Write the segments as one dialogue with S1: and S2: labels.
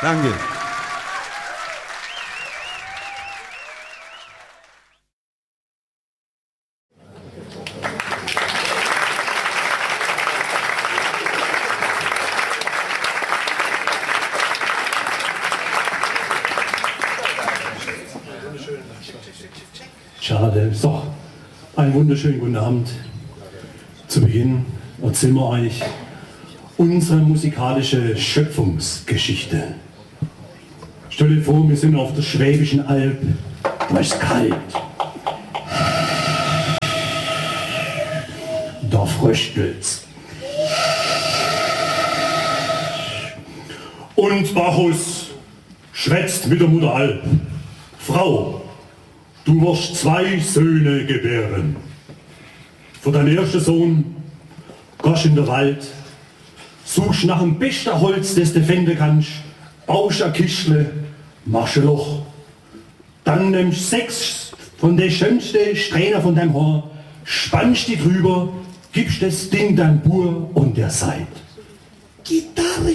S1: Danke.
S2: Schade. So, einen wunderschönen guten Abend. Zu Beginn erzählen wir euch unsere musikalische Schöpfungsgeschichte. Stell dir vor, wir sind auf der Schwäbischen Alb. Da ist kalt. Da fröstelt's. Und Bacchus schwätzt mit der Mutter Alb. Frau, du wirst 2 Söhne gebären. Für deinen ersten Sohn gehst in den Wald, suchst nach dem besten Holz, das du finden kannst, baust ein Kistle, machst ein Loch. Dann nimmst 6 von den schönsten Strähnen von deinem Haar, spannst die drüber, gibst das Ding deinem Bur und der sagt: Gitarre.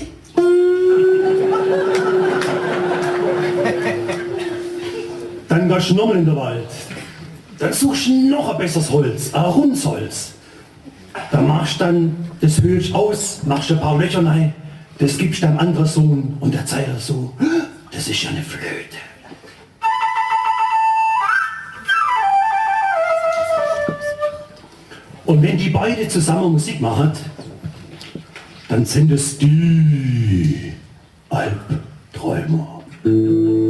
S2: Dann gehst du nochmal in den Wald. Dann suchst du noch ein besseres Holz, ein Rundsholz. Da machst du dann das Höhlst aus, machst ein paar Löcher rein, das gibst deinem anderen Sohn und der zeigt so: Das ist ja eine Flöte. Und wenn die beide zusammen Musik machen, dann sind es die Albträumer.